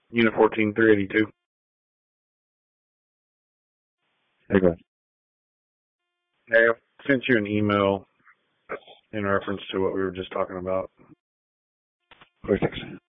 Unit 14382. Hey, go ahead. Hey, I sent you an email in reference to what we were just talking about. Okay, thanks.